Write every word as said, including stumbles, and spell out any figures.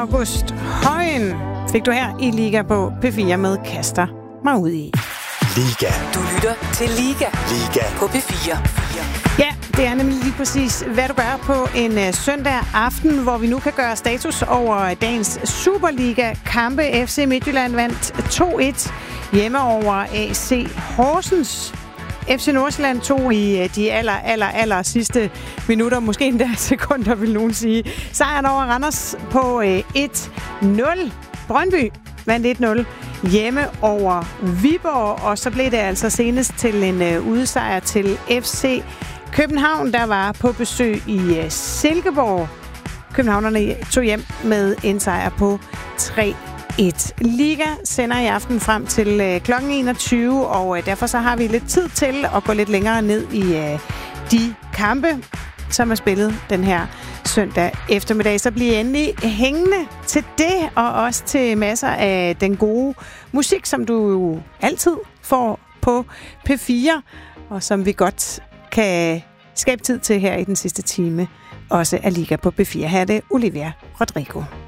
August Højen fik du her i Liga på P fire med Kaster mig ud i. Liga. Du lytter til Liga. Liga. På P fire. Ja, det er nemlig lige præcis, hvad du gør på en uh, søndag aften, hvor vi nu kan gøre status over dagens Superliga-kampe. F C Midtjylland vandt to et hjemme over A C Horsens. F C Nordsjælland tog i uh, de aller, aller, aller sidste minutter, måske endda sekunder, vil nogen sige, sejren over Randers på uh, et nul. Brøndby vandt et nul hjemme over Viborg, og så blev det altså senest til en uh, udsejr til F C København, der var på besøg i uh, Silkeborg. Københavnerne tog hjem med en sejr på tre et. Liga sender i aften frem til uh, klokken enogtyve, og uh, derfor så har vi lidt tid til at gå lidt længere ned i uh, de kampe, som er spillet den her søndag eftermiddag. Så bliv endelig hængende til det, og også til masser af den gode musik, som du jo altid får på P fire, og som vi godt kan skabe tid til her i den sidste time, også af Liga på P fire. Her er det Olivia Rodrigo.